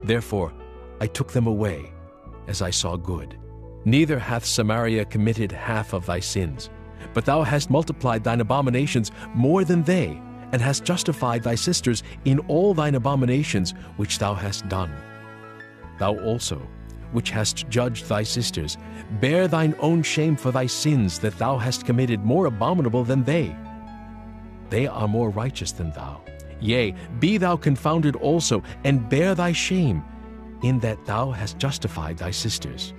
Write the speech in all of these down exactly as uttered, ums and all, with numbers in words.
Therefore I took them away, as I saw good. Neither hath Samaria committed half of thy sins, but thou hast multiplied thine abominations more than they, and hast justified thy sisters in all thine abominations which thou hast done. Thou also, which hast judged thy sisters, bear thine own shame for thy sins that thou hast committed more abominable than they. They are more righteous than thou. Yea, be thou confounded also, and bear thy shame, in that thou hast justified thy sisters.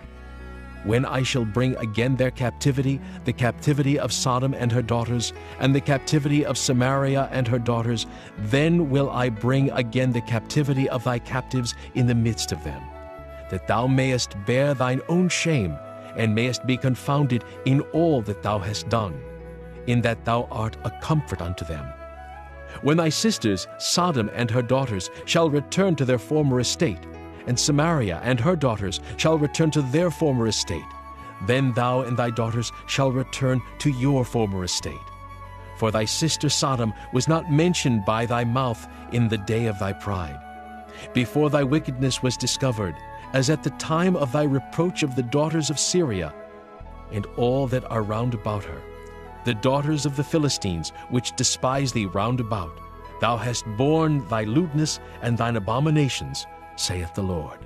When I shall bring again their captivity, the captivity of Sodom and her daughters, and the captivity of Samaria and her daughters, then will I bring again the captivity of thy captives in the midst of them, that thou mayest bear thine own shame, and mayest be confounded in all that thou hast done, in that thou art a comfort unto them. When thy sisters, Sodom and her daughters, shall return to their former estate, and Samaria and her daughters shall return to their former estate, then thou and thy daughters shall return to your former estate. For thy sister Sodom was not mentioned by thy mouth in the day of thy pride, before thy wickedness was discovered, as at the time of thy reproach of the daughters of Syria, and all that are round about her, the daughters of the Philistines, which despise thee round about. Thou hast borne thy lewdness and thine abominations, saith the Lord.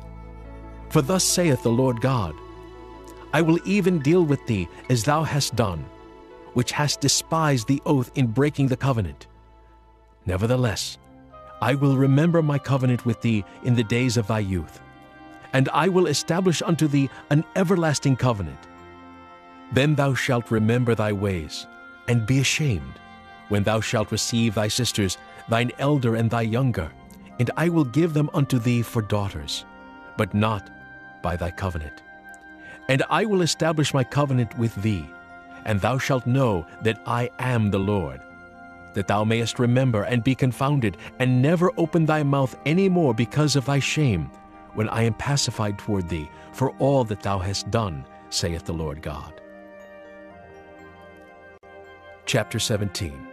For thus saith the Lord God, I will even deal with thee as thou hast done, which hast despised the oath in breaking the covenant. Nevertheless, I will remember my covenant with thee in the days of thy youth, and I will establish unto thee an everlasting covenant. Then thou shalt remember thy ways, and be ashamed, when thou shalt receive thy sisters, thine elder and thy younger, and I will give them unto thee for daughters, but not by thy covenant. And I will establish my covenant with thee, and thou shalt know that I am the Lord, that thou mayest remember and be confounded, and never open thy mouth any more because of thy shame, when I am pacified toward thee for all that thou hast done, saith the Lord God. Chapter seventeen.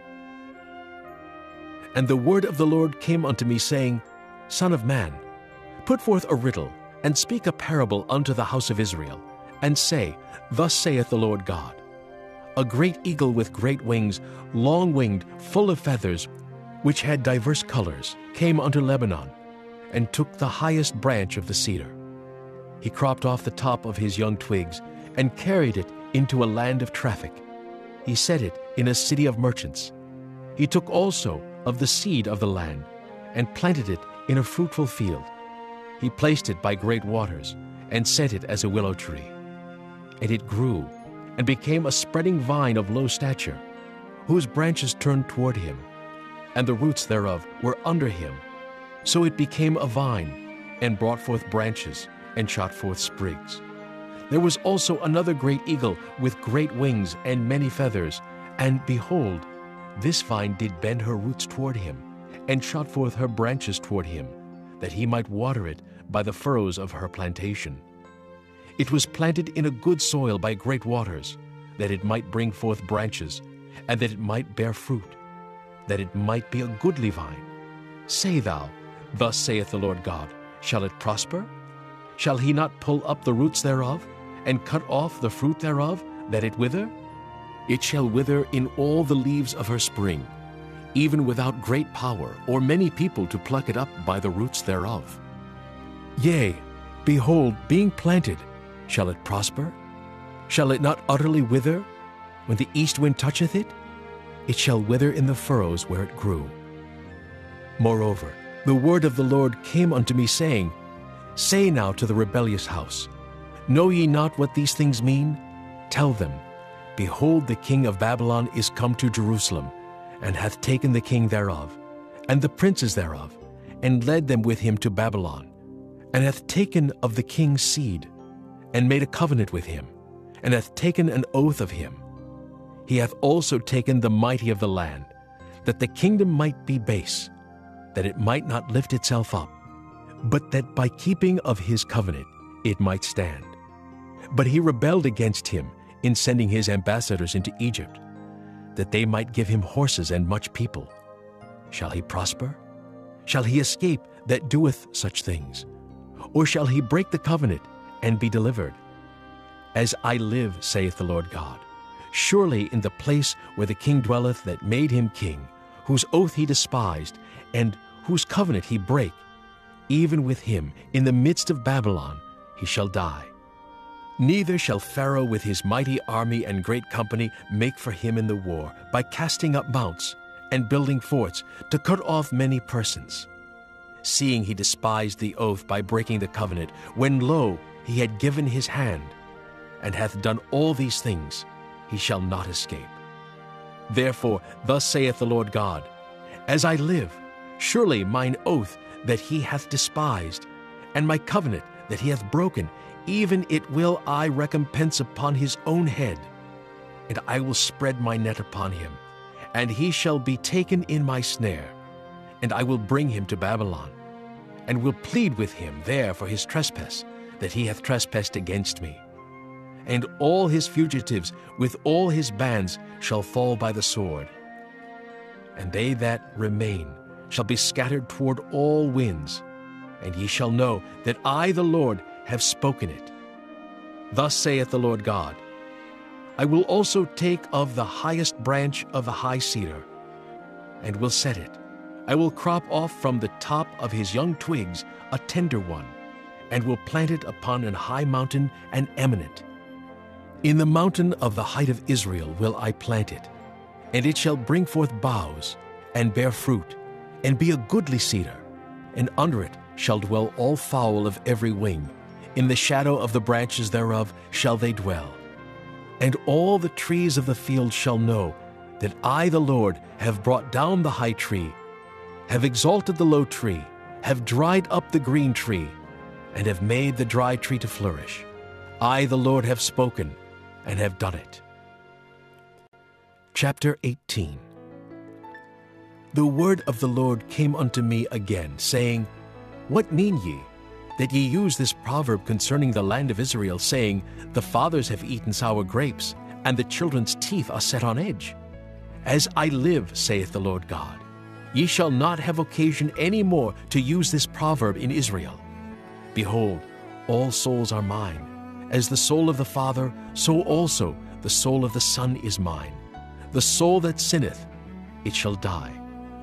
And the word of the Lord came unto me, saying, Son of man, put forth a riddle, and speak a parable unto the house of Israel, and say, Thus saith the Lord God, A great eagle with great wings, long-winged, full of feathers, which had divers colors, came unto Lebanon, and took the highest branch of the cedar. He cropped off the top of his young twigs, and carried it into a land of traffic. He set it in a city of merchants. He took also of the seed of the land, and planted it in a fruitful field. He placed it by great waters, and set it as a willow tree. And it grew, and became a spreading vine of low stature, whose branches turned toward him, and the roots thereof were under him. So it became a vine, and brought forth branches, and shot forth sprigs. There was also another great eagle with great wings and many feathers, and behold, this vine did bend her roots toward him, and shot forth her branches toward him, that he might water it by the furrows of her plantation. It was planted in a good soil by great waters, that it might bring forth branches, and that it might bear fruit, that it might be a goodly vine. Say thou, Thus saith the Lord God, Shall it prosper? Shall he not pull up the roots thereof, and cut off the fruit thereof, that it wither? It shall wither in all the leaves of her spring, even without great power, or many people to pluck it up by the roots thereof. Yea, behold, being planted, shall it prosper? Shall it not utterly wither? When the east wind toucheth it, it shall wither in the furrows where it grew. Moreover, the word of the Lord came unto me, saying, Say now to the rebellious house, Know ye not what these things mean? Tell them, Behold, the king of Babylon is come to Jerusalem, and hath taken the king thereof, and the princes thereof, and led them with him to Babylon, and hath taken of the king's seed, and made a covenant with him, and hath taken an oath of him. He hath also taken the mighty of the land, that the kingdom might be base, that it might not lift itself up, but that by keeping of his covenant it might stand. But he rebelled against him in sending his ambassadors into Egypt, that they might give him horses and much people. Shall he prosper? Shall he escape that doeth such things? Or shall he break the covenant and be delivered? As I live, saith the Lord God, surely in the place where the king dwelleth that made him king, whose oath he despised, and whose covenant he brake, even with him in the midst of Babylon he shall die. Neither shall Pharaoh with his mighty army and great company make for him in the war, by casting up mounts and building forts to cut off many persons. Seeing he despised the oath by breaking the covenant, when lo, he had given his hand, and hath done all these things, he shall not escape. Therefore thus saith the Lord God, As I live, surely mine oath that he hath despised, and my covenant that he hath broken, even it will I recompense upon his own head. And I will spread my net upon him, and he shall be taken in my snare. And I will bring him to Babylon, and will plead with him there for his trespass, that he hath trespassed against me. And all his fugitives with all his bands shall fall by the sword. And they that remain shall be scattered toward all winds, and ye shall know that I, the Lord, have spoken it. Thus saith the Lord God, I will also take of the highest branch of the high cedar, and will set it. I will crop off from the top of his young twigs a tender one, and will plant it upon an high mountain and eminent. In the mountain of the height of Israel will I plant it, and it shall bring forth boughs, and bear fruit, and be a goodly cedar, and under it shall dwell all fowl of every wing. In the shadow of the branches thereof shall they dwell. And all the trees of the field shall know that I, the Lord, have brought down the high tree, have exalted the low tree, have dried up the green tree, and have made the dry tree to flourish. I, the Lord, have spoken, and have done it. Chapter eighteen. The word of the Lord came unto me again, saying, What mean ye, that ye use this proverb concerning the land of Israel, saying, The fathers have eaten sour grapes, and the children's teeth are set on edge? As I live, saith the Lord God, ye shall not have occasion any more to use this proverb in Israel. Behold, all souls are mine. As the soul of the Father, so also the soul of the Son is mine. The soul that sinneth, it shall die.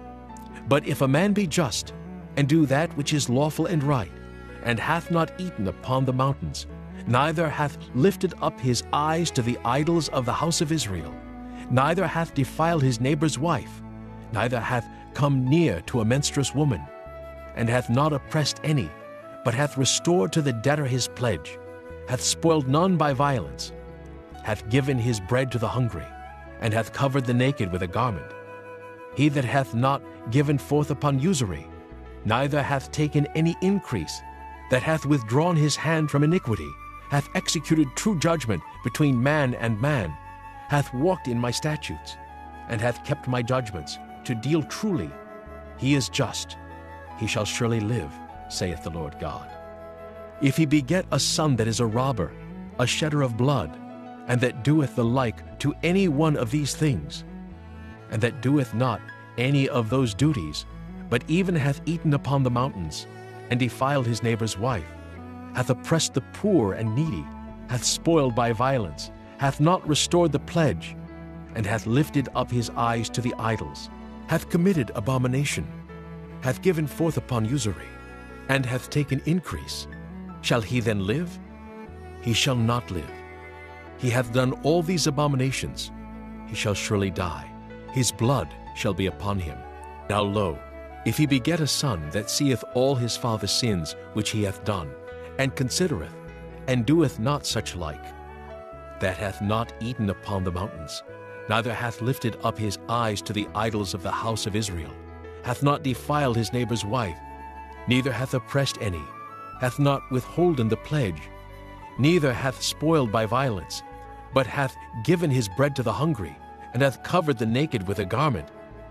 But if a man be just, and do that which is lawful and right, and hath not eaten upon the mountains, neither hath lifted up his eyes to the idols of the house of Israel, neither hath defiled his neighbor's wife, neither hath come near to a menstruous woman, and hath not oppressed any, but hath restored to the debtor his pledge, hath spoiled none by violence, hath given his bread to the hungry, and hath covered the naked with a garment. He that hath not given forth upon usury, neither hath taken any increase, that hath withdrawn his hand from iniquity, hath executed true judgment between man and man, hath walked in my statutes, and hath kept my judgments, to deal truly. He is just, he shall surely live, saith the Lord God. If he beget a son that is a robber, a shedder of blood, and that doeth the like to any one of these things, and that doeth not any of those duties, but even hath eaten upon the mountains, and defiled his neighbor's wife, hath oppressed the poor and needy, hath spoiled by violence, hath not restored the pledge, and hath lifted up his eyes to the idols, hath committed abomination, hath given forth upon usury, and hath taken increase, shall he then live? He shall not live. He hath done all these abominations, he shall surely die. His blood shall be upon him. Now lo, if he beget a son that seeth all his father's sins which he hath done, and considereth, and doeth not such like, that hath not eaten upon the mountains, neither hath lifted up his eyes to the idols of the house of Israel, hath not defiled his neighbor's wife, neither hath oppressed any, hath not withholden the pledge, neither hath spoiled by violence, but hath given his bread to the hungry, and hath covered the naked with a garment,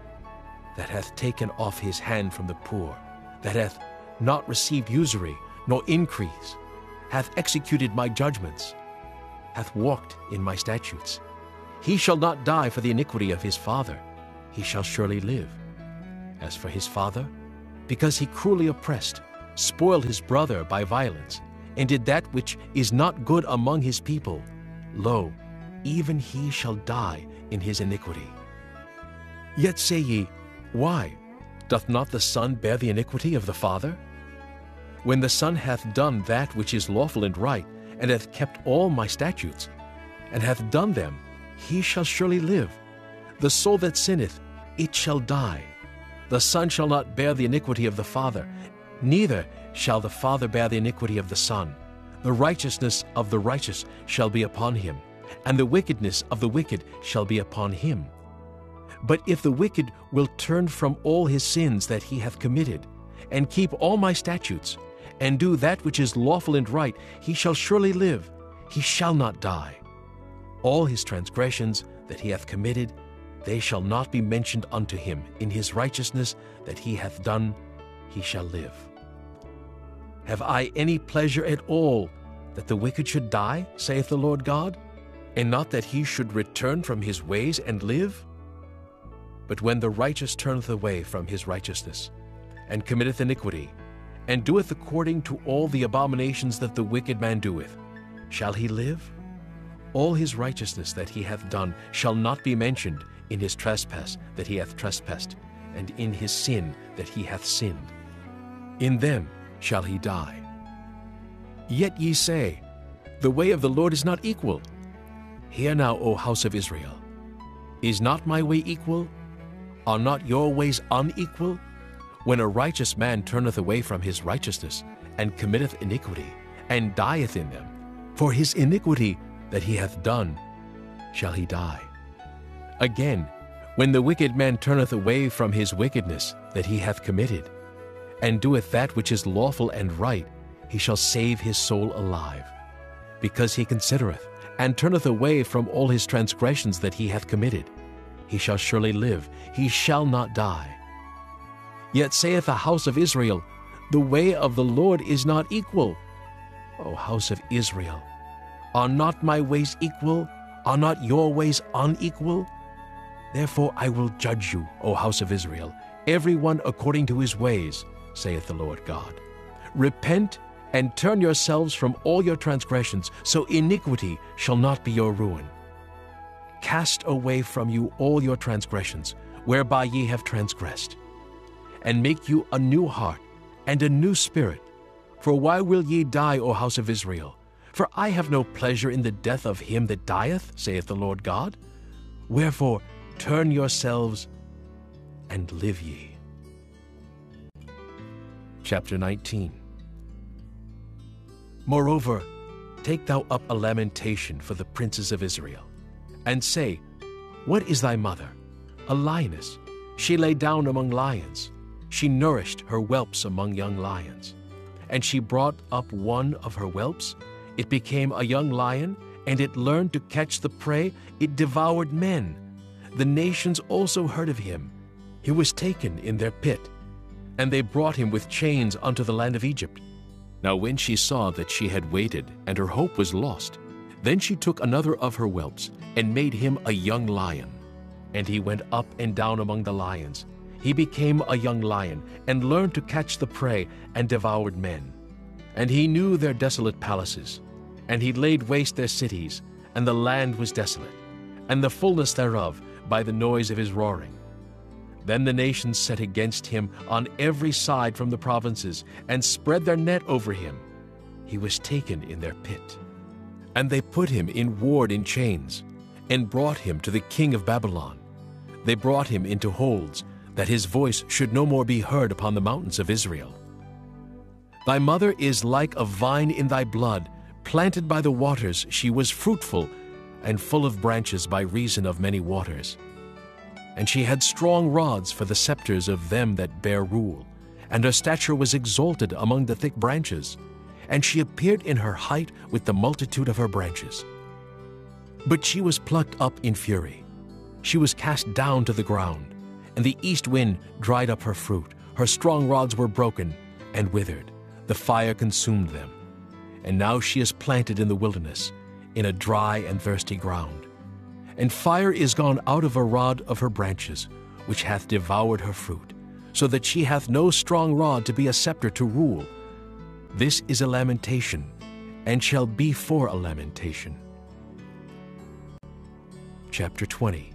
that hath taken off his hand from the poor, that hath not received usury, nor increase, hath executed my judgments, hath walked in my statutes. He shall not die for the iniquity of his father, he shall surely live. As for his father, because he cruelly oppressed, spoiled his brother by violence, and did that which is not good among his people, lo, even he shall die in his iniquity. Yet say ye, Why? Doth not the Son bear the iniquity of the Father? When the Son hath done that which is lawful and right, and hath kept all my statutes, and hath done them, he shall surely live. The soul that sinneth, it shall die. The Son shall not bear the iniquity of the Father, neither shall the Father bear the iniquity of the Son. The righteousness of the righteous shall be upon him, and the wickedness of the wicked shall be upon him. But if the wicked will turn from all his sins that he hath committed, and keep all my statutes, and do that which is lawful and right, he shall surely live, he shall not die. All his transgressions that he hath committed, they shall not be mentioned unto him. In his righteousness that he hath done, he shall live. Have I any pleasure at all that the wicked should die, saith the Lord God, and not that he should return from his ways and live? But when the righteous turneth away from his righteousness, and committeth iniquity, and doeth according to all the abominations that the wicked man doeth, shall he live? All his righteousness that he hath done shall not be mentioned in his trespass that he hath trespassed, and in his sin that he hath sinned. In them shall he die. Yet ye say, The way of the Lord is not equal. Hear now, O house of Israel. Is not my way equal? Are not your ways unequal? When a righteous man turneth away from his righteousness, and committeth iniquity, and dieth in them, for his iniquity that he hath done shall he die. Again, when the wicked man turneth away from his wickedness that he hath committed, and doeth that which is lawful and right, he shall save his soul alive. Because he considereth, and turneth away from all his transgressions that he hath committed, he shall surely live, he shall not die. Yet saith the house of Israel, The way of the Lord is not equal. O house of Israel, are not my ways equal? Are not your ways unequal? Therefore I will judge you, O house of Israel, every one according to his ways, saith the Lord God. Repent and turn yourselves from all your transgressions, so iniquity shall not be your ruin. Cast away from you all your transgressions, whereby ye have transgressed, and make you a new heart and a new spirit. For why will ye die, O house of Israel? For I have no pleasure in the death of him that dieth, saith the Lord God. Wherefore turn yourselves and live ye. Chapter nineteen. Moreover, take thou up a lamentation for the princes of Israel, and say, What is thy mother? A lioness. She lay down among lions. She nourished her whelps among young lions. And she brought up one of her whelps. It became a young lion, and it learned to catch the prey. It devoured men. The nations also heard of him. He was taken in their pit, and they brought him with chains unto the land of Egypt. Now when she saw that she had waited, and her hope was lost, then she took another of her whelps, and made him a young lion. And he went up and down among the lions. He became a young lion, and learned to catch the prey, and devoured men. And he knew their desolate palaces, and he laid waste their cities, and the land was desolate, and the fullness thereof by the noise of his roaring. Then the nations set against him on every side from the provinces, and spread their net over him. He was taken in their pit. And they put him in ward in chains, and brought him to the king of Babylon. They brought him into holds, that his voice should no more be heard upon the mountains of Israel. Thy mother is like a vine in thy blood, planted by the waters. She was fruitful, and full of branches by reason of many waters. And she had strong rods for the scepters of them that bear rule, and her stature was exalted among the thick branches, and she appeared in her height with the multitude of her branches. But she was plucked up in fury. She was cast down to the ground, and the east wind dried up her fruit. Her strong rods were broken and withered. The fire consumed them. And now she is planted in the wilderness, in a dry and thirsty ground. And fire is gone out of a rod of her branches, which hath devoured her fruit. so that she hath no strong rod to be a scepter to rule. This is a lamentation, and shall be for a lamentation. Chapter twenty.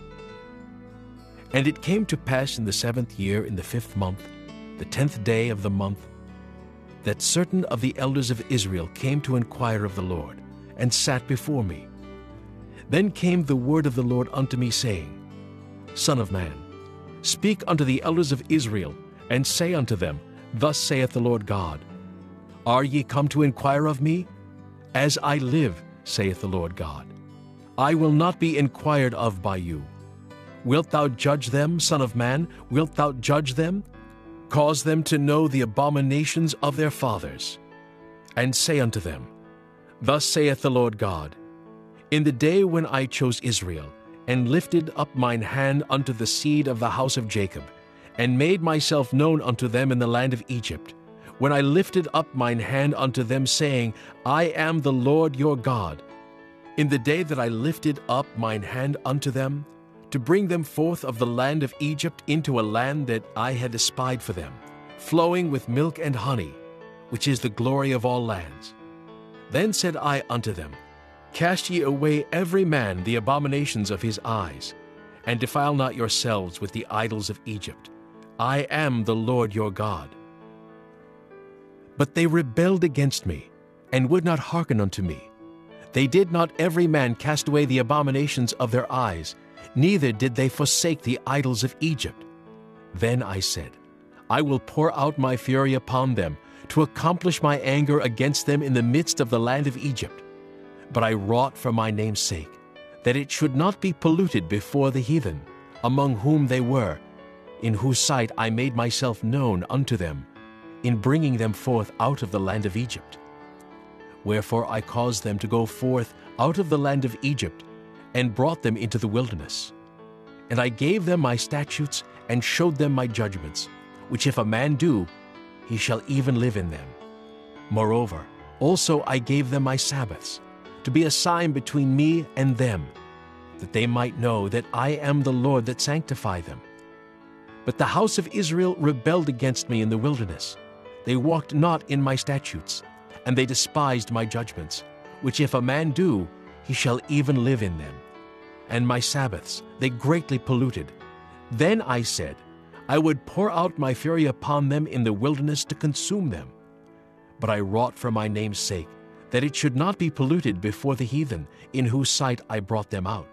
And it came to pass in the seventh year, in the fifth month, the tenth day of the month, that certain of the elders of Israel came to inquire of the Lord, and sat before me. Then came the word of the Lord unto me, saying, Son of man, speak unto the elders of Israel, and say unto them, Thus saith the Lord God, Are ye come to inquire of me? As I live, saith the Lord God, I will not be inquired of by you. Wilt thou judge them, son of man? Wilt thou judge them? Cause them to know the abominations of their fathers. And say unto them, Thus saith the Lord God, In the day when I chose Israel, and lifted up mine hand unto the seed of the house of Jacob, and made myself known unto them in the land of Egypt, when I lifted up mine hand unto them, saying, I am the Lord your God, in the day that I lifted up mine hand unto them, to bring them forth of the land of Egypt into a land that I had espied for them, flowing with milk and honey, which is the glory of all lands. Then said I unto them, Cast ye away every man the abominations of his eyes, and defile not yourselves with the idols of Egypt. I am the Lord your God. But they rebelled against me, and would not hearken unto me. They did not every man cast away the abominations of their eyes, neither did they forsake the idols of Egypt. Then I said, I will pour out my fury upon them, to accomplish my anger against them in the midst of the land of Egypt. But I wrought for my name's sake, that it should not be polluted before the heathen, among whom they were, in whose sight I made myself known unto them, in bringing them forth out of the land of Egypt. Wherefore I caused them to go forth out of the land of Egypt, and brought them into the wilderness. And I gave them my statutes, and showed them my judgments, which if a man do, he shall even live in them. Moreover, also I gave them my Sabbaths, to be a sign between me and them, that they might know that I am the Lord that sanctify them. But the house of Israel rebelled against me in the wilderness. They walked not in my statutes, and they despised my judgments, which if a man do, he shall even live in them. And my Sabbaths they greatly polluted. Then I said, I would pour out my fury upon them in the wilderness to consume them. But I wrought for my name's sake, that it should not be polluted before the heathen, in whose sight I brought them out.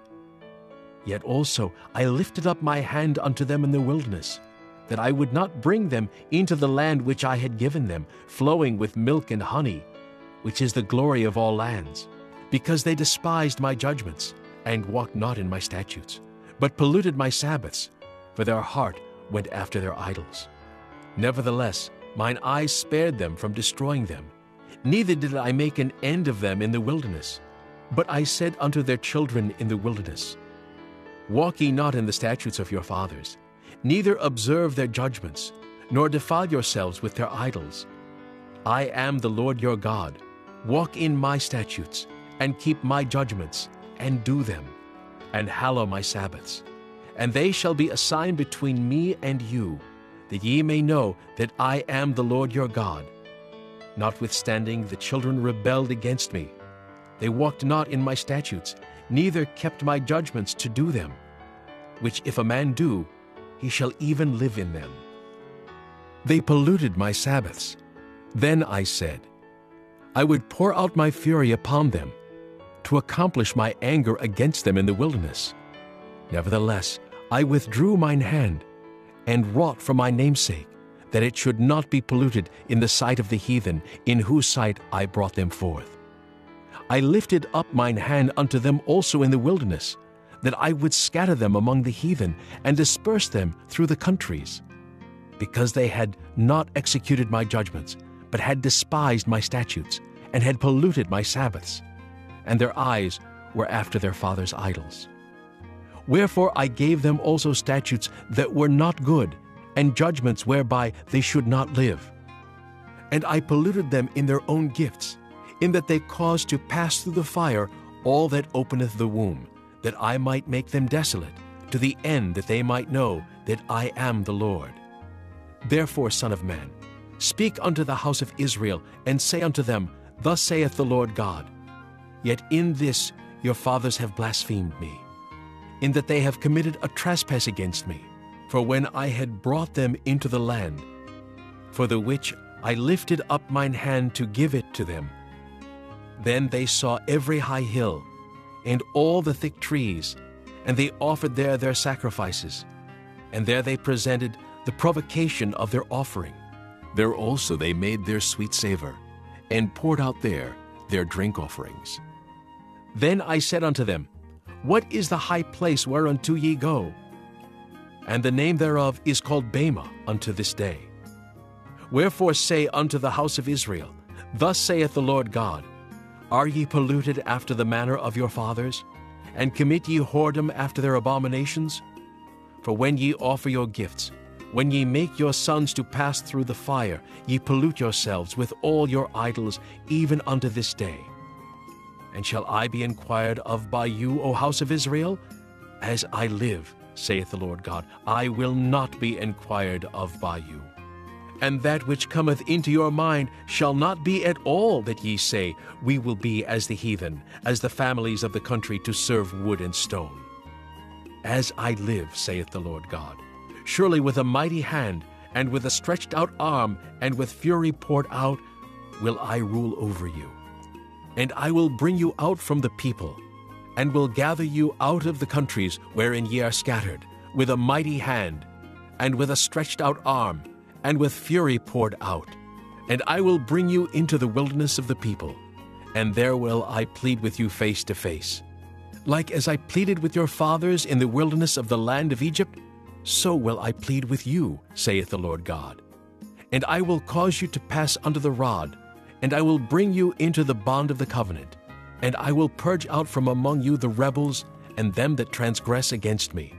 Yet also I lifted up my hand unto them in the wilderness, that I would not bring them into the land which I had given them, flowing with milk and honey, which is the glory of all lands, because they despised my judgments, and walked not in my statutes, but polluted my Sabbaths, for their heart went after their idols. Nevertheless, mine eyes spared them from destroying them, neither did I make an end of them in the wilderness. But I said unto their children in the wilderness, Walk ye not in the statutes of your fathers, neither observe their judgments, nor defile yourselves with their idols. I am the Lord your God. Walk in my statutes, and keep my judgments, and do them, and hallow my Sabbaths. And they shall be a sign between me and you, that ye may know that I am the Lord your God. Notwithstanding, the children rebelled against me. They walked not in my statutes, neither kept my judgments to do them, which if a man do, he shall even live in them. They polluted my Sabbaths. Then I said, I would pour out my fury upon them, to accomplish my anger against them in the wilderness. Nevertheless, I withdrew mine hand, and wrought for my name's sake, that it should not be polluted in the sight of the heathen, in whose sight I brought them forth. I lifted up mine hand unto them also in the wilderness, that I would scatter them among the heathen, and disperse them through the countries, because they had not executed my judgments, but had despised my statutes, and had polluted my Sabbaths, and their eyes were after their fathers' idols. Wherefore I gave them also statutes that were not good, and judgments whereby they should not live. And I polluted them in their own gifts, in that they caused to pass through the fire all that openeth the womb, that I might make them desolate, to the end that they might know that I am the Lord. Therefore, Son of man, speak unto the house of Israel, and say unto them, Thus saith the Lord God, Yet in this your fathers have blasphemed me, in that they have committed a trespass against me. For when I had brought them into the land, for the which I lifted up mine hand to give it to them, then they saw every high hill, and all the thick trees, and they offered there their sacrifices, and there they presented the provocation of their offering. There also they made their sweet savor, and poured out there their drink offerings. Then I said unto them, What is the high place whereunto ye go? And the name thereof is called Bamah unto this day. Wherefore say unto the house of Israel, Thus saith the Lord God, Are ye polluted after the manner of your fathers? And commit ye whoredom after their abominations? For when ye offer your gifts, when ye make your sons to pass through the fire, ye pollute yourselves with all your idols, even unto this day. And shall I be inquired of by you, O house of Israel? As I live, saith the Lord God, I will not be inquired of by you. And that which cometh into your mind shall not be at all that ye say, We will be as the heathen, as the families of the country to serve wood and stone. As I live, saith the Lord God, surely with a mighty hand, and with a stretched out arm, and with fury poured out, will I rule over you. And I will bring you out from the people, and will gather you out of the countries wherein ye are scattered, with a mighty hand, and with a stretched out arm, and with fury poured out. And I will bring you into the wilderness of the people, and there will I plead with you face to face. Like as I pleaded with your fathers in the wilderness of the land of Egypt, so will I plead with you, saith the Lord God. And I will cause you to pass under the rod, and I will bring you into the bond of the covenant, and I will purge out from among you the rebels and them that transgress against me.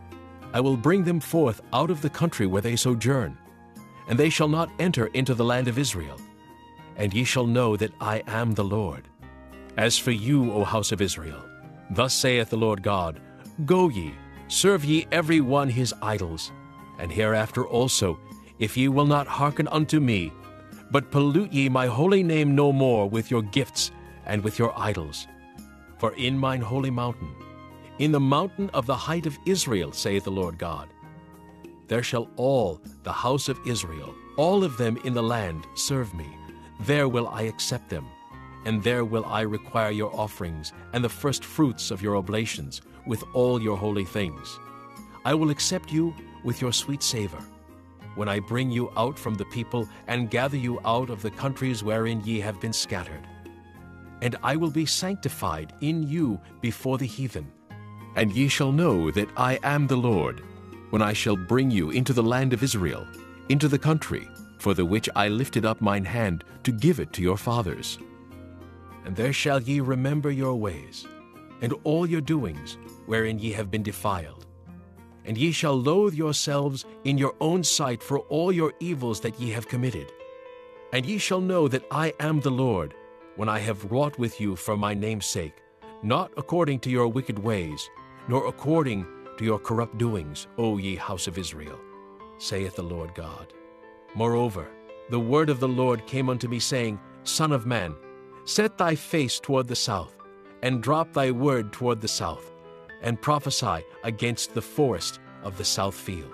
I will bring them forth out of the country where they sojourn, and they shall not enter into the land of Israel. And ye shall know that I am the Lord. As for you, O house of Israel, thus saith the Lord God, Go ye, serve ye every one his idols, and hereafter also, if ye will not hearken unto me, but pollute ye my holy name no more with your gifts and with your idols. For in mine holy mountain, in the mountain of the height of Israel, saith the Lord God, there shall all the house of Israel, all of them in the land, serve me. There will I accept them, and there will I require your offerings and the first fruits of your oblations with all your holy things. I will accept you with your sweet savor, when I bring you out from the people and gather you out of the countries wherein ye have been scattered. And I will be sanctified in you before the heathen. And ye shall know that I am the Lord, when I shall bring you into the land of Israel, into the country, for the which I lifted up mine hand to give it to your fathers. And there shall ye remember your ways, and all your doings, wherein ye have been defiled. And ye shall loathe yourselves in your own sight for all your evils that ye have committed. And ye shall know that I am the Lord, when I have wrought with you for my name's sake, not according to your wicked ways, nor according to your corrupt doings, O ye house of Israel, saith the Lord God. Moreover, the word of the Lord came unto me, saying, Son of man, set thy face toward the south, and drop thy word toward the south, and prophesy against the forest of the south field.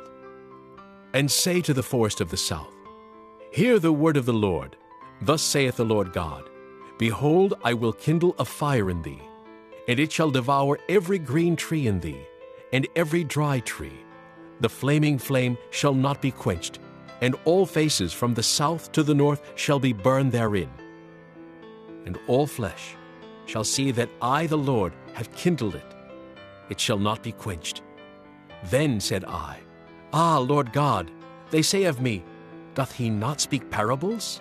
And say to the forest of the south, Hear the word of the Lord. Thus saith the Lord God, Behold, I will kindle a fire in thee, and it shall devour every green tree in thee, and every dry tree. The flaming flame shall not be quenched, and all faces from the south to the north shall be burned therein. And all flesh shall see that I, the Lord, have kindled it. It shall not be quenched. Then said I, Ah, Lord God, they say of me, Doth he not speak parables?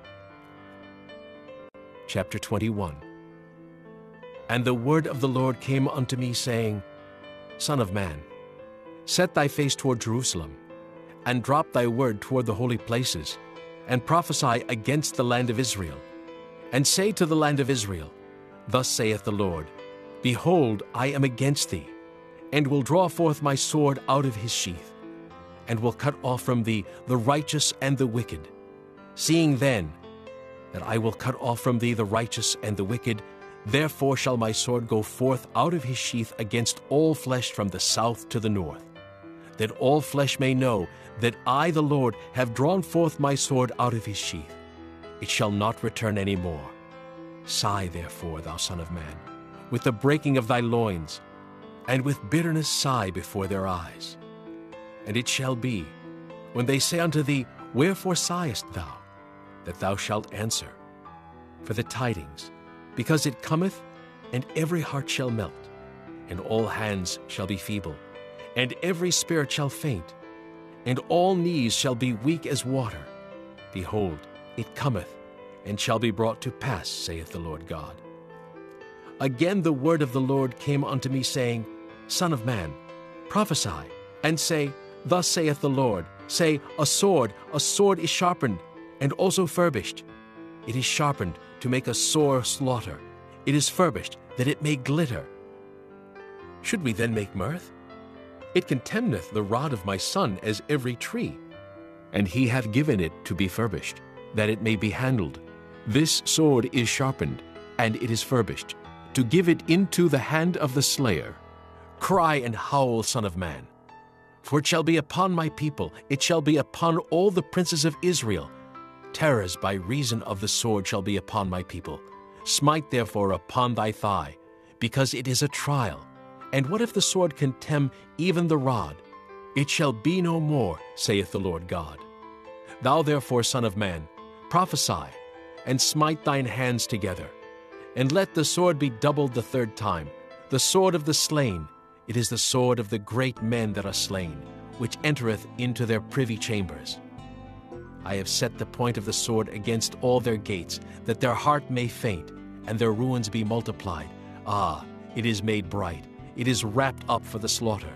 Chapter twenty-one. And the word of the Lord came unto me, saying, Son of man, set thy face toward Jerusalem, and drop thy word toward the holy places, and prophesy against the land of Israel. And say to the land of Israel, Thus saith the Lord, Behold, I am against thee, and will draw forth my sword out of his sheath, and will cut off from thee the righteous and the wicked. Seeing then that I will cut off from thee the righteous and the wicked, therefore shall my sword go forth out of his sheath against all flesh from the south to the north, that all flesh may know that I, the Lord, have drawn forth my sword out of his sheath. It shall not return any more. Sigh therefore, thou son of man, with the breaking of thy loins, and with bitterness sigh before their eyes. And it shall be, when they say unto thee, Wherefore sighest thou? That thou shalt answer, For the tidings, because it cometh, and every heart shall melt, and all hands shall be feeble, and every spirit shall faint, and all knees shall be weak as water. Behold, it cometh, and shall be brought to pass, saith the Lord God. Again the word of the Lord came unto me, saying, Son of man, prophesy, and say, Thus saith the Lord, say, A sword, a sword is sharpened, and also furbished. It is sharpened to make a sore slaughter. It is furbished, that it may glitter. Should we then make mirth? It contemneth the rod of my son as every tree, and he hath given it to be furbished, that it may be handled. This sword is sharpened, and it is furbished, to give it into the hand of the slayer. Cry and howl, son of man. For it shall be upon my people, it shall be upon all the princes of Israel. Terrors by reason of the sword shall be upon my people. Smite therefore upon thy thigh, because it is a trial. And what if the sword contemn even the rod? It shall be no more, saith the Lord God. Thou therefore, son of man, prophesy, and smite thine hands together. And let the sword be doubled the third time, the sword of the slain. It is the sword of the great men that are slain, which entereth into their privy chambers. I have set the point of the sword against all their gates, that their heart may faint, and their ruins be multiplied. Ah, it is made bright, it is wrapped up for the slaughter.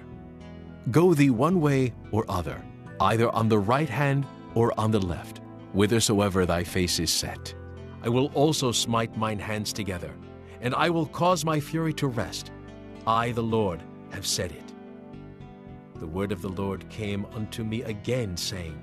Go thee one way or other, either on the right hand or on the left, whithersoever thy face is set. I will also smite mine hands together, and I will cause my fury to rest. I, the Lord, have said it. The word of the Lord came unto me again, saying,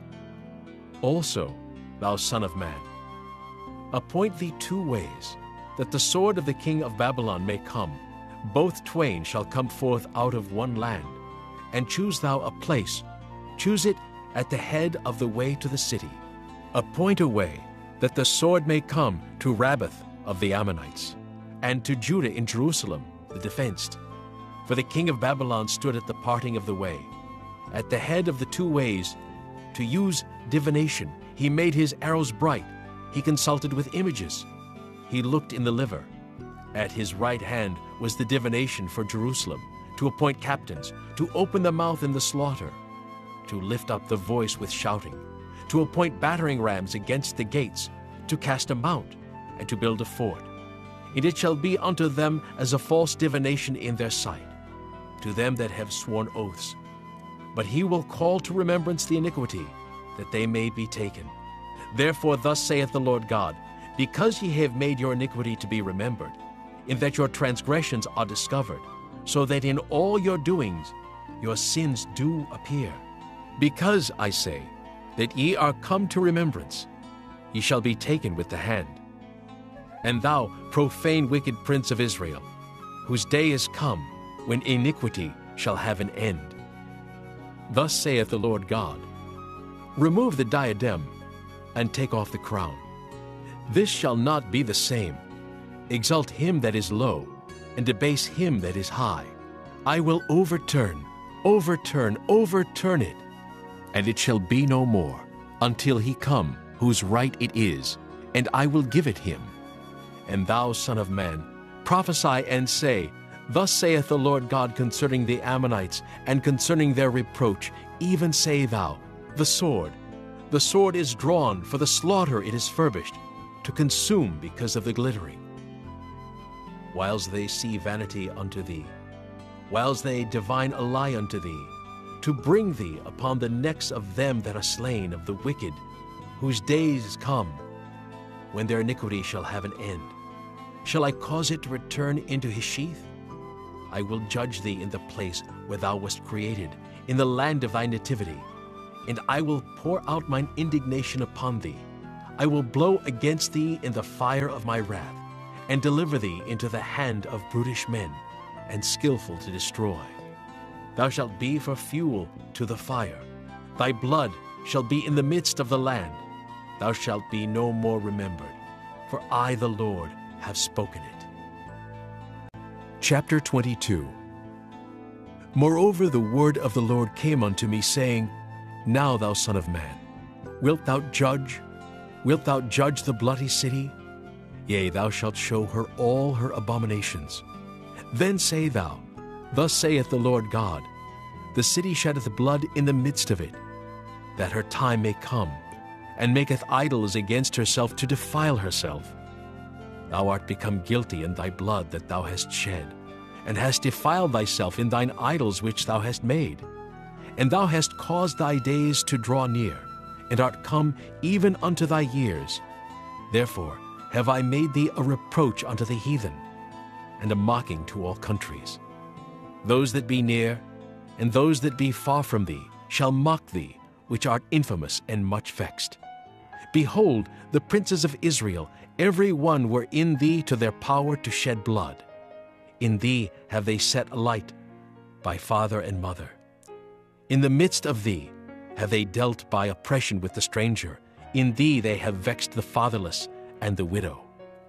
Also, thou son of man, appoint thee two ways, that the sword of the king of Babylon may come. Both twain shall come forth out of one land. And choose thou a place, choose it at the head of the way to the city. Appoint a way, that the sword may come to Rabbath of the Ammonites, and to Judah in Jerusalem, the defenced. For the king of Babylon stood at the parting of the way, at the head of the two ways, to use divination. He made his arrows bright. He consulted with images. He looked in the liver. At his right hand was the divination for Jerusalem, to appoint captains, to open the mouth in the slaughter, to lift up the voice with shouting, to appoint battering rams against the gates, to cast a mount, and to build a fort. And it shall be unto them as a false divination in their sight, to them that have sworn oaths. But he will call to remembrance the iniquity, that they may be taken. Therefore thus saith the Lord God, Because ye have made your iniquity to be remembered, in that your transgressions are discovered, so that in all your doings your sins do appear. Because, I say, that ye are come to remembrance, ye shall be taken with the hand. And thou, profane wicked prince of Israel, whose day is come, when iniquity shall have an end. Thus saith the Lord God, Remove the diadem, and take off the crown. This shall not be the same. Exalt him that is low, and debase him that is high. I will overturn, overturn, overturn it, and it shall be no more, until he come, whose right it is, and I will give it him. And thou, son of man, prophesy and say, Thus saith the Lord God concerning the Ammonites, and concerning their reproach, even say thou, The sword, the sword is drawn, for the slaughter it is furbished, to consume because of the glittering. Whiles they see vanity unto thee, whiles they divine a lie unto thee, to bring thee upon the necks of them that are slain of the wicked, whose days come, when their iniquity shall have an end. Shall I cause it to return into his sheath? I will judge thee in the place where thou wast created, in the land of thy nativity. and I will pour out mine indignation upon thee. I will blow against thee in the fire of my wrath, and deliver thee into the hand of brutish men, and skillful to destroy. Thou shalt be for fuel to the fire. Thy blood shall be in the midst of the land. Thou shalt be no more remembered, for I, the Lord, have spoken it. Chapter twenty-two. Moreover, the word of the Lord came unto me, saying, Now, thou son of man, wilt thou judge? Wilt thou judge the bloody city? Yea, thou shalt show her all her abominations. Then say thou, Thus saith the Lord God, The city sheddeth blood in the midst of it, that her time may come, and maketh idols against herself to defile herself. Thou art become guilty in thy blood that thou hast shed, and hast defiled thyself in thine idols which thou hast made. And thou hast caused thy days to draw near, and art come even unto thy years. Therefore have I made thee a reproach unto the heathen, and a mocking to all countries. Those that be near, and those that be far from thee, shall mock thee, which art infamous and much vexed. Behold, the princes of Israel, every one were in thee to their power to shed blood. In thee have they set light by father and mother. In the midst of thee have they dealt by oppression with the stranger. In thee they have vexed the fatherless and the widow.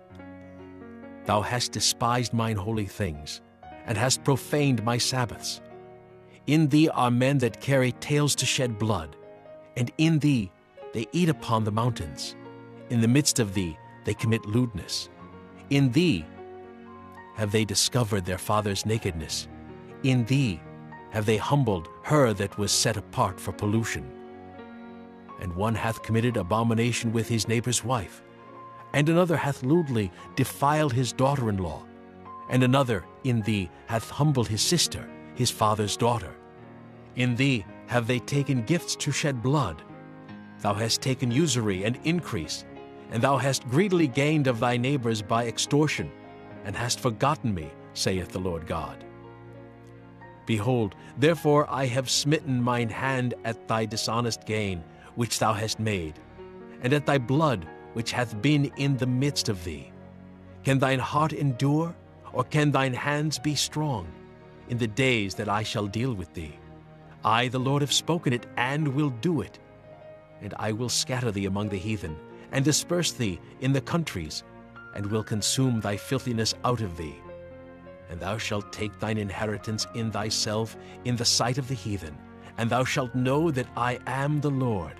Thou hast despised mine holy things, and hast profaned my Sabbaths. In thee are men that carry tales to shed blood, and in thee they eat upon the mountains. In the midst of thee they commit lewdness. In thee have they discovered their father's nakedness. In thee have they humbled her that was set apart for pollution. And one hath committed abomination with his neighbor's wife, and another hath lewdly defiled his daughter-in-law, and another in thee hath humbled his sister, his father's daughter. In thee have they taken gifts to shed blood. Thou hast taken usury and increase, and thou hast greedily gained of thy neighbors by extortion, and hast forgotten me, saith the Lord God. Behold, therefore I have smitten mine hand at thy dishonest gain, which thou hast made, and at thy blood, which hath been in the midst of thee. Can thine heart endure, or can thine hands be strong, in the days that I shall deal with thee? I, the Lord, have spoken it, and will do it. And I will scatter thee among the heathen, and disperse thee in the countries, and will consume thy filthiness out of thee. And thou shalt take thine inheritance in thyself in the sight of the heathen, and thou shalt know that I am the Lord.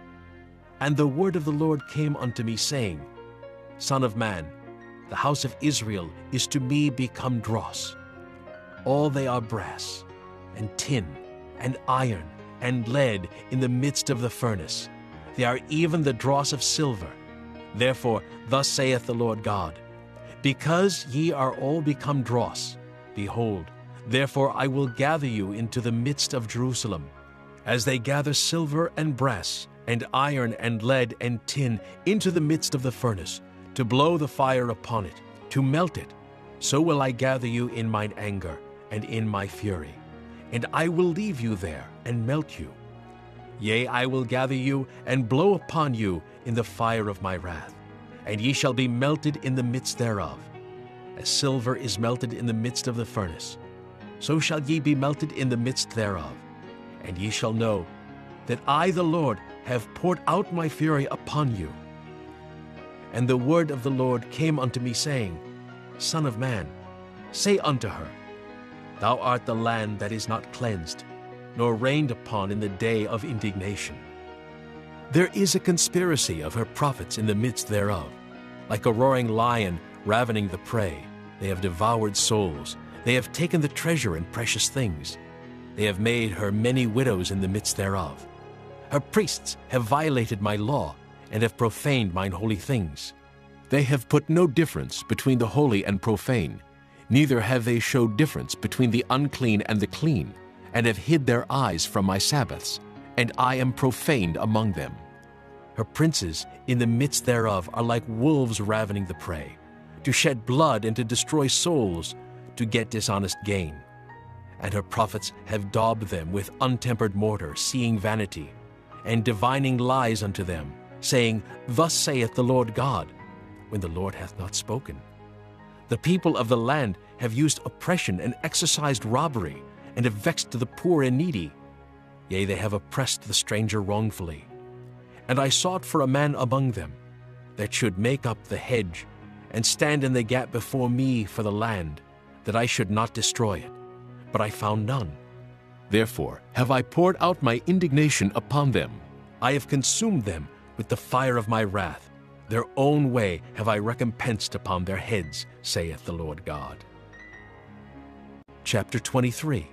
And the word of the Lord came unto me, saying, Son of man, the house of Israel is to me become dross. All they are brass, and tin, and iron, and lead in the midst of the furnace. They are even the dross of silver. Therefore thus saith the Lord God, Because ye are all become dross, behold, therefore I will gather you into the midst of Jerusalem, as they gather silver and brass, and iron and lead and tin into the midst of the furnace, to blow the fire upon it, to melt it. So will I gather you in mine anger and in my fury, and I will leave you there and melt you. Yea, I will gather you and blow upon you in the fire of my wrath, and ye shall be melted in the midst thereof. As silver is melted in the midst of the furnace, so shall ye be melted in the midst thereof. And ye shall know that I, the Lord, have poured out my fury upon you. And the word of the Lord came unto me, saying, Son of man, say unto her, Thou art the land that is not cleansed, nor rained upon in the day of indignation. There is a conspiracy of her prophets in the midst thereof. Like a roaring lion ravening the prey, they have devoured souls. They have taken the treasure and precious things. They have made her many widows in the midst thereof. Her priests have violated my law, and have profaned mine holy things. They have put no difference between the holy and profane, neither have they showed difference between the unclean and the clean, and have hid their eyes from my Sabbaths, and I am profaned among them. Her princes in the midst thereof are like wolves ravening the prey, to shed blood and to destroy souls, to get dishonest gain. And her prophets have daubed them with untempered mortar, seeing vanity, and divining lies unto them, saying, Thus saith the Lord God, when the Lord hath not spoken. The people of the land have used oppression and exercised robbery, and have vexed the poor and needy. Yea, they have oppressed the stranger wrongfully. And I sought for a man among them, that should make up the hedge, and stand in the gap before me for the land, that I should not destroy it. But I found none. Therefore have I poured out my indignation upon them. I have consumed them with the fire of my wrath. Their own way have I recompensed upon their heads, saith the Lord God. Chapter twenty-three.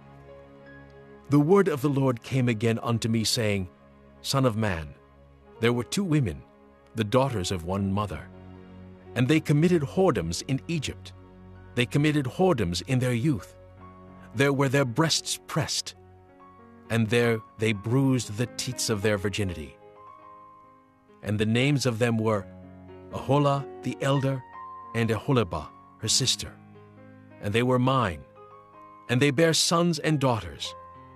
The word of the Lord came again unto me, saying, Son of man, there were two women, the daughters of one mother, and they committed whoredoms in Egypt. They committed whoredoms in their youth. There were their breasts pressed, and there they bruised the teats of their virginity. And the names of them were Aholah the elder, and Aholibah her sister. And they were mine, and they bare sons and daughters.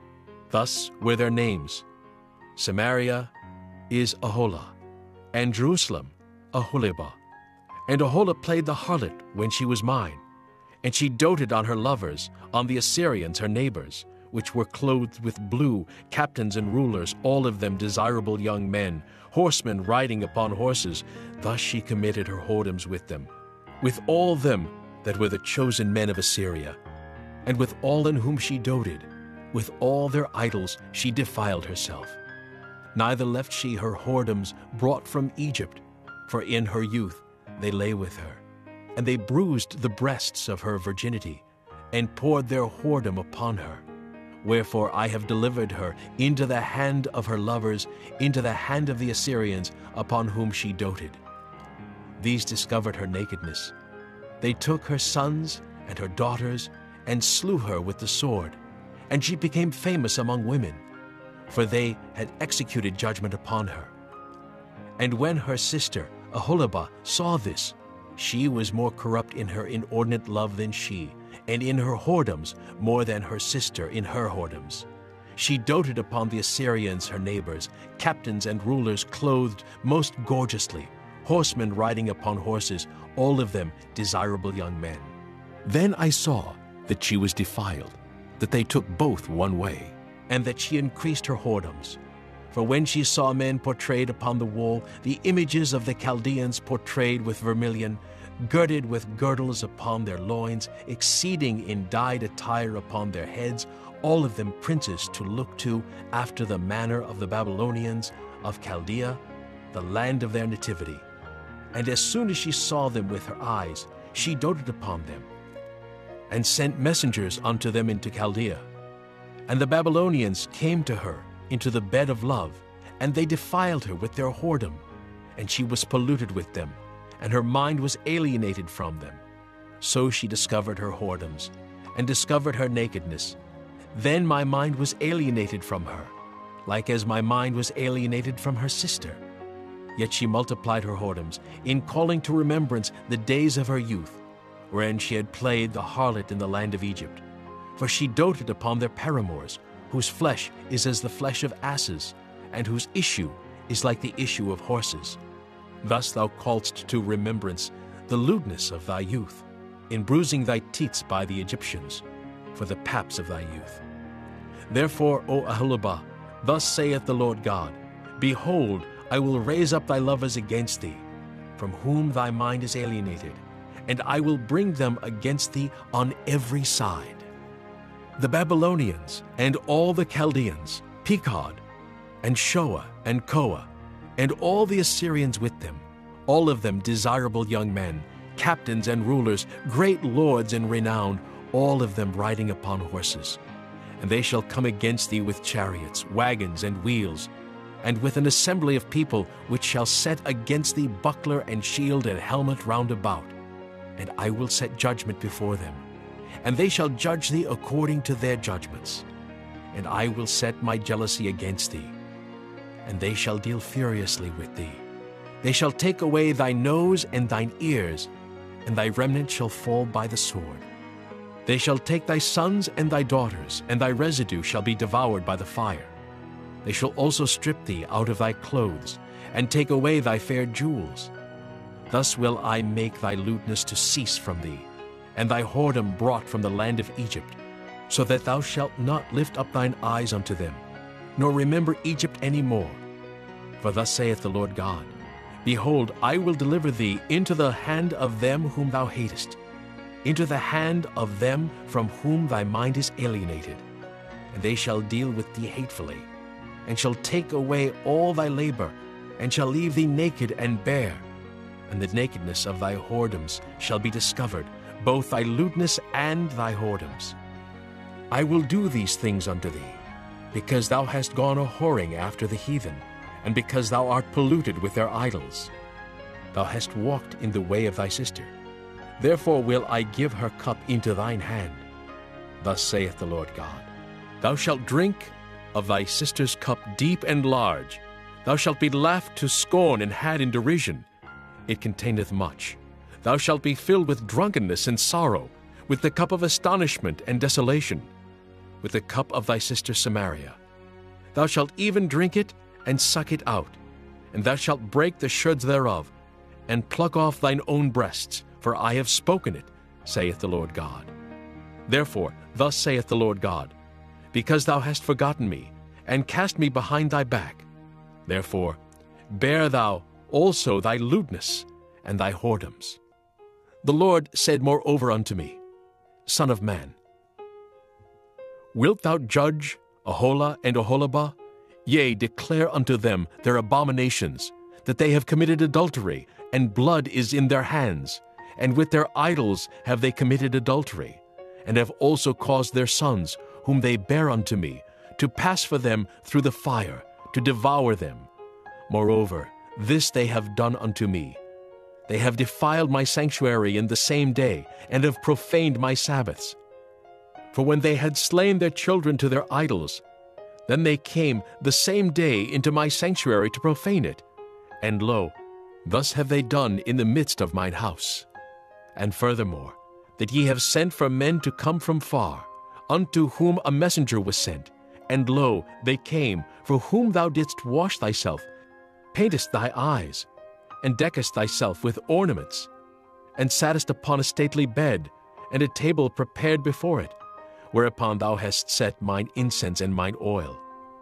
Thus were their names: Samaria is Aholah, and Jerusalem Aholibah. And Aholah played the harlot when she was mine, and she doted on her lovers, on the Assyrians her neighbors, which were clothed with blue, captains and rulers, all of them desirable young men, horsemen riding upon horses. Thus she committed her whoredoms with them, with all them that were the chosen men of Assyria, and with all in whom she doted. With all their idols she defiled herself. Neither left she her whoredoms brought from Egypt, for in her youth they lay with her. And they bruised the breasts of her virginity, and poured their whoredom upon her. Wherefore I have delivered her into the hand of her lovers, into the hand of the Assyrians, upon whom she doted. These discovered her nakedness. They took her sons and her daughters, and slew her with the sword. And she became famous among women, for they had executed judgment upon her. And when her sister Aholibah saw this, she was more corrupt in her inordinate love than she, and in her whoredoms more than her sister in her whoredoms. She doted upon the Assyrians her neighbors, captains and rulers clothed most gorgeously, horsemen riding upon horses, all of them desirable young men. Then I saw that she was defiled, that they took both one way, and that she increased her whoredoms. For when she saw men portrayed upon the wall, the images of the Chaldeans portrayed with vermilion, girded with girdles upon their loins, exceeding in dyed attire upon their heads, all of them princes to look to after the manner of the Babylonians, of Chaldea, the land of their nativity. And as soon as she saw them with her eyes, she doted upon them, and sent messengers unto them into Chaldea. And the Babylonians came to her into the bed of love, and they defiled her with their whoredom, and she was polluted with them, and her mind was alienated from them. So she discovered her whoredoms, and discovered her nakedness. Then my mind was alienated from her, like as my mind was alienated from her sister. Yet she multiplied her whoredoms, in calling to remembrance the days of her youth, wherein she had played the harlot in the land of Egypt. For she doted upon their paramours, whose flesh is as the flesh of asses, and whose issue is like the issue of horses. Thus thou callest to remembrance the lewdness of thy youth, in bruising thy teats by the Egyptians, for the paps of thy youth. Therefore, O Aholibah, thus saith the Lord God, Behold, I will raise up thy lovers against thee, from whom thy mind is alienated, and I will bring them against thee on every side. The Babylonians and all the Chaldeans, Pekod, and Shoah, and Koah, and all the Assyrians with them, all of them desirable young men, captains and rulers, great lords in renown, all of them riding upon horses. And they shall come against thee with chariots, wagons, and wheels, and with an assembly of people, which shall set against thee buckler and shield and helmet round about. And I will set judgment before them, and they shall judge thee according to their judgments. And I will set my jealousy against thee, and they shall deal furiously with thee. They shall take away thy nose and thine ears, and thy remnant shall fall by the sword. They shall take thy sons and thy daughters, and thy residue shall be devoured by the fire. They shall also strip thee out of thy clothes, and take away thy fair jewels. Thus will I make thy lewdness to cease from thee, and thy whoredom brought from the land of Egypt, so that thou shalt not lift up thine eyes unto them, nor remember Egypt any more. For thus saith the Lord God, Behold, I will deliver thee into the hand of them whom thou hatest, into the hand of them from whom thy mind is alienated, and they shall deal with thee hatefully, and shall take away all thy labor, and shall leave thee naked and bare. And the nakedness of thy whoredoms shall be discovered, both thy lewdness and thy whoredoms. I will do these things unto thee, because thou hast gone a whoring after the heathen, and because thou art polluted with their idols. Thou hast walked in the way of thy sister. Therefore will I give her cup into thine hand. Thus saith the Lord God, Thou shalt drink of thy sister's cup deep and large. Thou shalt be laughed to scorn and had in derision. It containeth much. Thou shalt be filled with drunkenness and sorrow, with the cup of astonishment and desolation, with the cup of thy sister Samaria. Thou shalt even drink it and suck it out, and thou shalt break the sherds thereof, and pluck off thine own breasts, for I have spoken it, saith the Lord God. Therefore, thus saith the Lord God, Because thou hast forgotten me, and cast me behind thy back, therefore bear thou also thy lewdness and thy whoredoms. The Lord said moreover unto me, Son of man, wilt thou judge Aholah and Oholibah? Yea, declare unto them their abominations, that they have committed adultery, and blood is in their hands, and with their idols have they committed adultery, and have also caused their sons, whom they bear unto me, to pass for them through the fire, to devour them. Moreover, this they have done unto me. They have defiled my sanctuary in the same day, and have profaned my Sabbaths. For when they had slain their children to their idols, then they came the same day into my sanctuary to profane it. And lo, thus have they done in the midst of mine house. And furthermore, that ye have sent for men to come from far, unto whom a messenger was sent. And lo, they came, for whom thou didst wash thyself, paintest thy eyes, and deckest thyself with ornaments, and sattest upon a stately bed, and a table prepared before it, whereupon thou hast set mine incense and mine oil.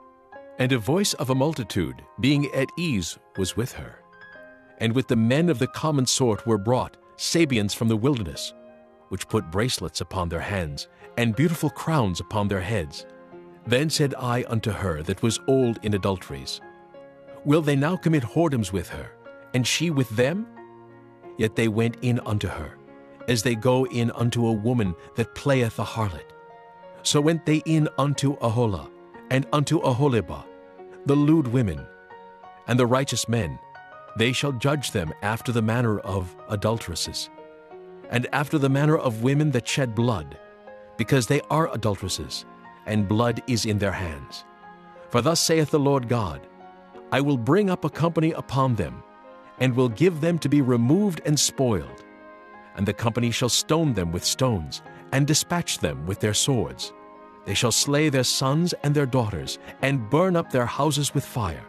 And a voice of a multitude, being at ease, was with her. And with the men of the common sort were brought Sabeans from the wilderness, which put bracelets upon their hands, and beautiful crowns upon their heads. Then said I unto her that was old in adulteries, Will they now commit whoredoms with her, and she with them? Yet they went in unto her, as they go in unto a woman that playeth a harlot. So went they in unto Aholah, and unto Oholibah, the lewd women, and the righteous men. They shall judge them after the manner of adulteresses, and after the manner of women that shed blood, because they are adulteresses, and blood is in their hands. For thus saith the Lord God, I will bring up a company upon them, and will give them to be removed and spoiled. And the company shall stone them with stones, and dispatch them with their swords. They shall slay their sons and their daughters, and burn up their houses with fire.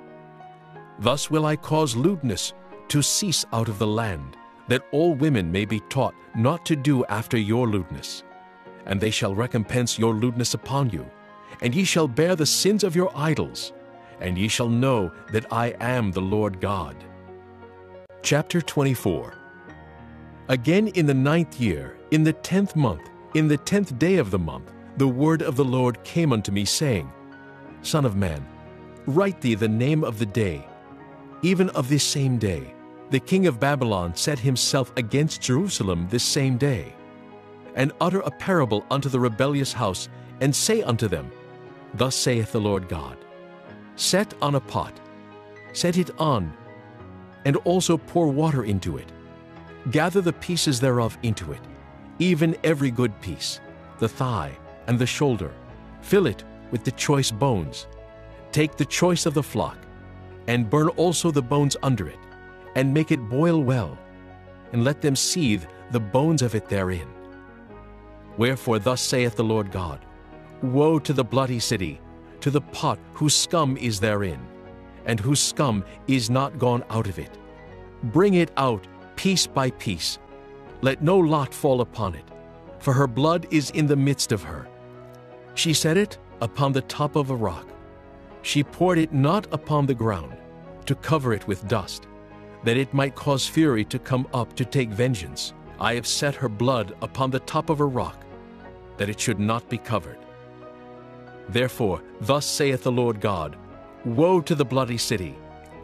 Thus will I cause lewdness to cease out of the land, that all women may be taught not to do after your lewdness. And they shall recompense your lewdness upon you, and ye shall bear the sins of your idols, and ye shall know that I am the Lord God. Chapter twenty-four. Again in the ninth year, in the tenth month, in the tenth day of the month, the word of the Lord came unto me, saying, Son of man, write thee the name of the day. Even of this same day, the king of Babylon set himself against Jerusalem this same day. And utter a parable unto the rebellious house, and say unto them, Thus saith the Lord God, Set on a pot, set it on, and also pour water into it. Gather the pieces thereof into it, even every good piece, the thigh and the shoulder. Fill it with the choice bones. Take the choice of the flock, and burn also the bones under it, and make it boil well, and let them seethe the bones of it therein. Wherefore thus saith the Lord God, Woe to the bloody city, to the pot whose scum is therein, and whose scum is not gone out of it. Bring it out piece by piece. Let no lot fall upon it, for her blood is in the midst of her. She set it upon the top of a rock. She poured it not upon the ground, to cover it with dust, that it might cause fury to come up to take vengeance. I have set her blood upon the top of a rock, that it should not be covered. Therefore, thus saith the Lord God, Woe to the bloody city!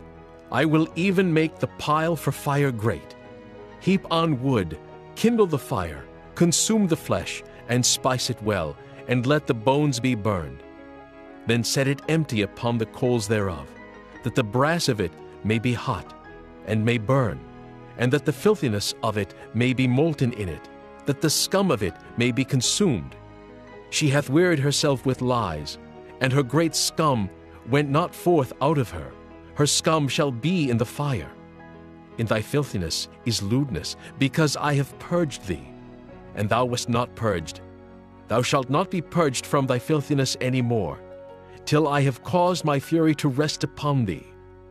I will even make the pile for fire great. Heap on wood, kindle the fire, consume the flesh, and spice it well, and let the bones be burned. Then set it empty upon the coals thereof, that the brass of it may be hot, and may burn, and that the filthiness of it may be molten in it, that the scum of it may be consumed. She hath wearied herself with lies, and her great scum went not forth out of her. Her scum shall be in the fire. In thy filthiness is lewdness, because I have purged thee, and thou wast not purged. Thou shalt not be purged from thy filthiness any more, till I have caused my fury to rest upon thee.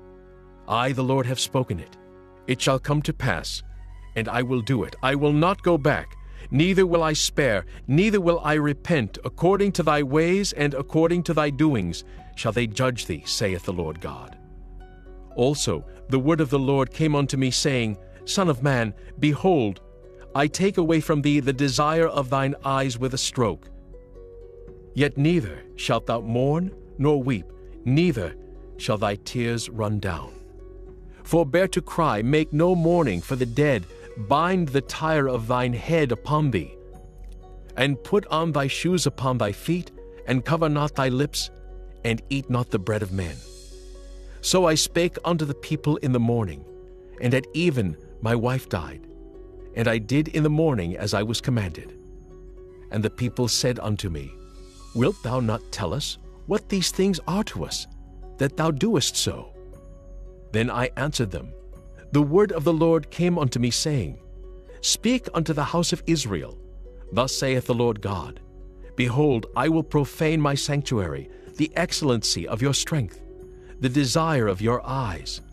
I, the Lord, have spoken it. It shall come to pass, and I will do it. I will not go back, neither will I spare, neither will I repent. According to thy ways and according to thy doings shall they judge thee, saith the Lord God. Also the word of the Lord came unto me, saying, Son of man, behold, I take away from thee the desire of thine eyes with a stroke. Yet neither shalt thou mourn nor weep, neither shall thy tears run down. Forbear to cry, make no mourning for the dead, bind the tire of thine head upon thee, and put on thy shoes upon thy feet, and cover not thy lips, and eat not the bread of men. So I spake unto the people in the morning, and at even my wife died. And I did in the morning as I was commanded. And the people said unto me, Wilt thou not tell us what these things are to us, that thou doest so? Then I answered them, The word of the Lord came unto me, saying, Speak unto the house of Israel, Thus saith the Lord God, Behold, I will profane my sanctuary, the excellency of your strength, the desire of your eyes,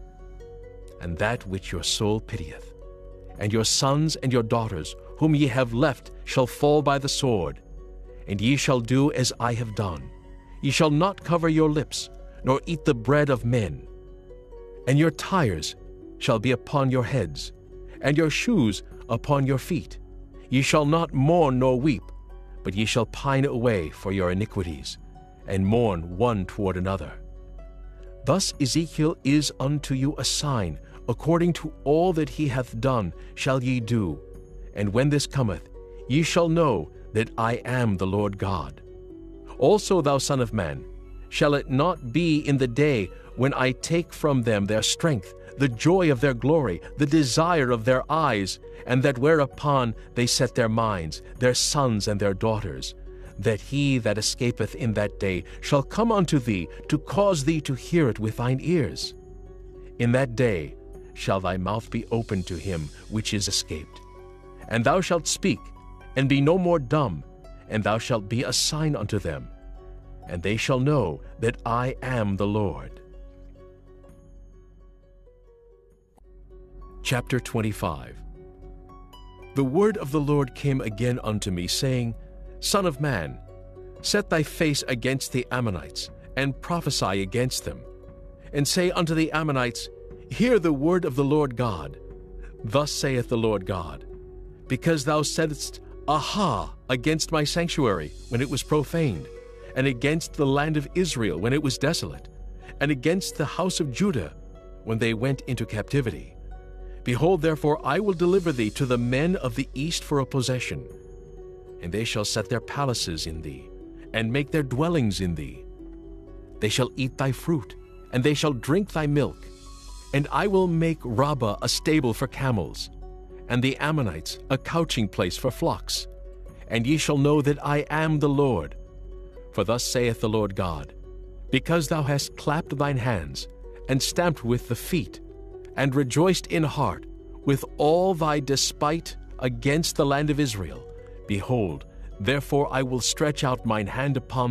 and that which your soul pitieth. And your sons and your daughters, whom ye have left, shall fall by the sword, and ye shall do as I have done. Ye shall not cover your lips, nor eat the bread of men. And your tires shall be upon your heads, and your shoes upon your feet. Ye shall not mourn nor weep, but ye shall pine away for your iniquities, and mourn one toward another. Thus Ezekiel is unto you a sign, according to all that he hath done shall ye do. And when this cometh, ye shall know that I am the Lord God. Also, thou son of man, shall it not be in the day when I take from them their strength, the joy of their glory, the desire of their eyes, and that whereupon they set their minds, their sons and their daughters, that he that escapeth in that day shall come unto thee to cause thee to hear it with thine ears? In that day shall thy mouth be opened to him which is escaped. And thou shalt speak, and be no more dumb, and thou shalt be a sign unto them, and they shall know that I am the Lord. Chapter twenty-five. The word of the Lord came again unto me, saying, Son of man, set thy face against the Ammonites, and prophesy against them, and say unto the Ammonites, Hear the word of the Lord God. Thus saith the Lord God, Because thou saidst, Aha, against my sanctuary, when it was profaned, and against the land of Israel, when it was desolate, and against the house of Judah, when they went into captivity. Behold, therefore, I will deliver thee to the men of the east for a possession, and they shall set their palaces in thee, and make their dwellings in thee. They shall eat thy fruit, and they shall drink thy milk. And I will make Rabbah a stable for camels, and the Ammonites a couching place for flocks. And ye shall know that I am the Lord. For thus saith the Lord God, Because thou hast clapped thine hands, and stamped with the feet, and rejoiced in heart, with all thy despite against the land of Israel, behold, therefore I will stretch out mine hand upon thee,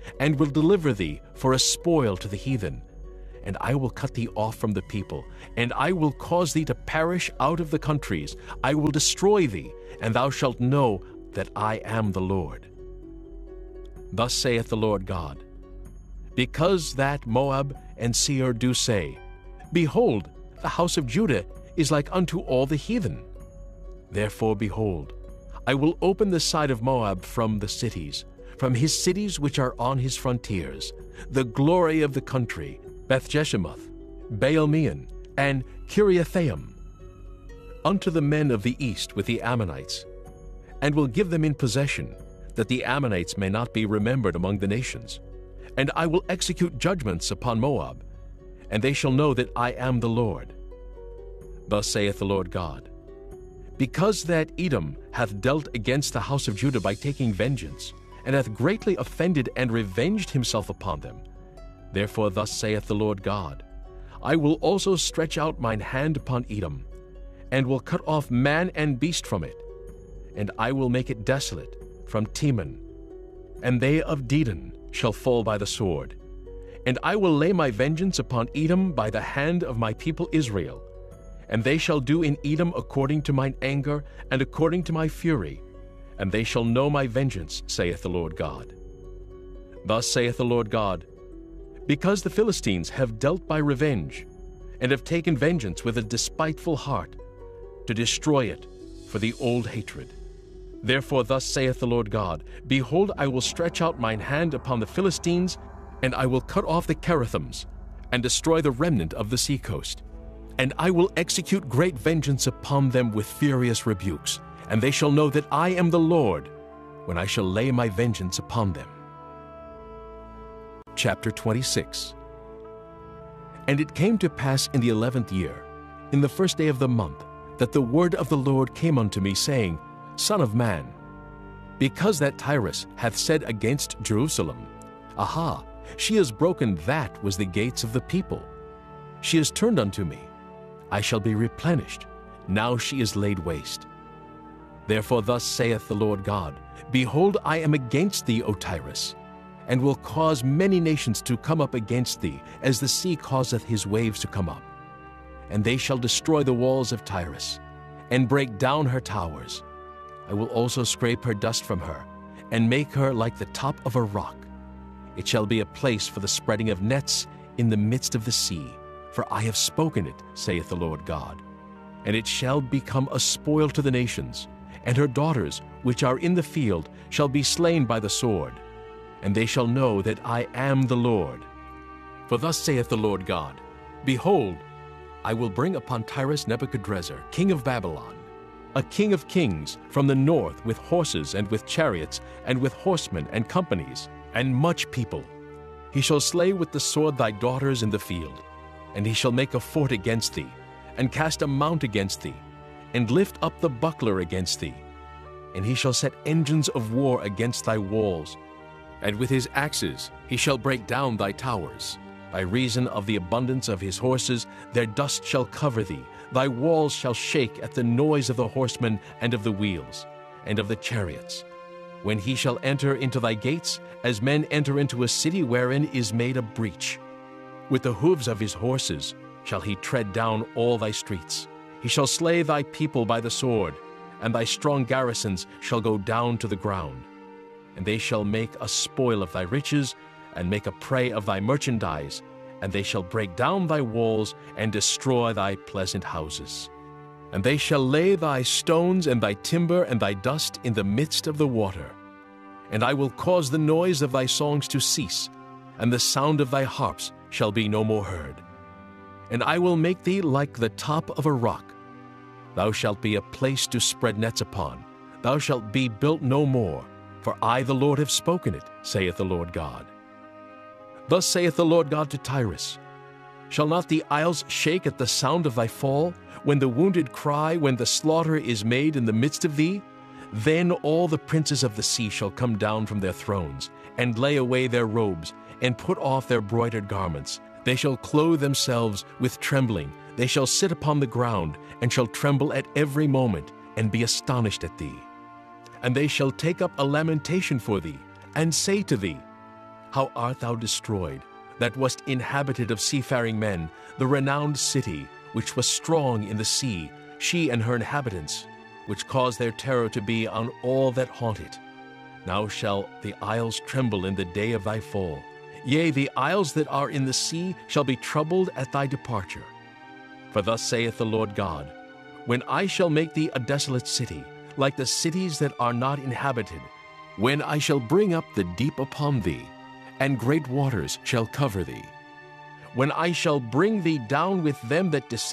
and will deliver thee for a spoil to the heathen. And I will cut thee off from the people, and I will cause thee to perish out of the countries. I will destroy thee, and thou shalt know that I am the Lord. Thus saith the Lord God, because that Moab and Seir do say, Behold, the house of Judah is like unto all the heathen. Therefore, behold, I will open the side of Moab from the cities, from his cities which are on his frontiers, the glory of the country, Beth-Jeshemoth, Baal-meon, and Kiriathaim, unto the men of the east with the Ammonites, and will give them in possession, that the Ammonites may not be remembered among the nations. And I will execute judgments upon Moab, and they shall know that I am the Lord. Thus saith the Lord God, because that Edom hath dealt against the house of Judah by taking vengeance, and hath greatly offended and revenged himself upon them, therefore thus saith the Lord God, I will also stretch out mine hand upon Edom, and will cut off man and beast from it, and I will make it desolate from Teman, and they of Dedan shall fall by the sword. And I will lay my vengeance upon Edom by the hand of my people Israel, and they shall do in Edom according to mine anger and according to my fury, and they shall know my vengeance, saith the Lord God. Thus saith the Lord God, because the Philistines have dealt by revenge, and have taken vengeance with a despiteful heart, to destroy it for the old hatred. Therefore thus saith the Lord God, Behold, I will stretch out mine hand upon the Philistines, and I will cut off the Cherethims, and destroy the remnant of the seacoast. And I will execute great vengeance upon them with furious rebukes, and they shall know that I am the Lord, when I shall lay my vengeance upon them. Chapter twenty-six. And it came to pass in the eleventh year, in the first day of the month, that the word of the Lord came unto me, saying, Son of man, because that Tyrus hath said against Jerusalem, Aha, she has broken that was the gates of the people. She is turned unto me. I shall be replenished. Now she is laid waste. Therefore thus saith the Lord God, Behold, I am against thee, O Tyrus, and will cause many nations to come up against thee, as the sea causeth his waves to come up. And they shall destroy the walls of Tyrus, and break down her towers. I will also scrape her dust from her, and make her like the top of a rock. It shall be a place for the spreading of nets in the midst of the sea, for I have spoken it, saith the Lord God. And it shall become a spoil to the nations, and her daughters, which are in the field, shall be slain by the sword, and they shall know that I am the Lord. For thus saith the Lord God, Behold, I will bring upon Tyrus Nebuchadrezzar, king of Babylon, a king of kings from the north, with horses and with chariots and with horsemen and companies, and much people. He shall slay with the sword thy daughters in the field, and he shall make a fort against thee, and cast a mount against thee, and lift up the buckler against thee. And he shall set engines of war against thy walls, and with his axes he shall break down thy towers. By reason of the abundance of his horses, their dust shall cover thee. Thy walls shall shake at the noise of the horsemen and of the wheels, and of the chariots. When he shall enter into thy gates, as men enter into a city wherein is made a breach. With the hoofs of his horses shall he tread down all thy streets. He shall slay thy people by the sword, and thy strong garrisons shall go down to the ground. And they shall make a spoil of thy riches, and make a prey of thy merchandise, and they shall break down thy walls, and destroy thy pleasant houses. And they shall lay thy stones and thy timber and thy dust in the midst of the water. And I will cause the noise of thy songs to cease, and the sound of thy harps shall be no more heard. And I will make thee like the top of a rock. Thou shalt be a place to spread nets upon. Thou shalt be built no more, for I the Lord have spoken it, saith the Lord God. Thus saith the Lord God to Tyrus, Shall not the isles shake at the sound of thy fall, when the wounded cry, when the slaughter is made in the midst of thee? Then all the princes of the sea shall come down from their thrones, and lay away their robes, and put off their broidered garments. They shall clothe themselves with trembling. They shall sit upon the ground, and shall tremble at every moment, and be astonished at thee. And they shall take up a lamentation for thee, and say to thee, How art thou destroyed, that wast inhabited of seafaring men, the renowned city, which was strong in the sea, she and her inhabitants, which caused their terror to be on all that haunt it. Now shall the isles tremble in the day of thy fall. Yea, the isles that are in the sea shall be troubled at thy departure. For thus saith the Lord God, when I shall make thee a desolate city, like the cities that are not inhabited, when I shall bring up the deep upon thee, and great waters shall cover thee, when I shall bring thee down with them that descend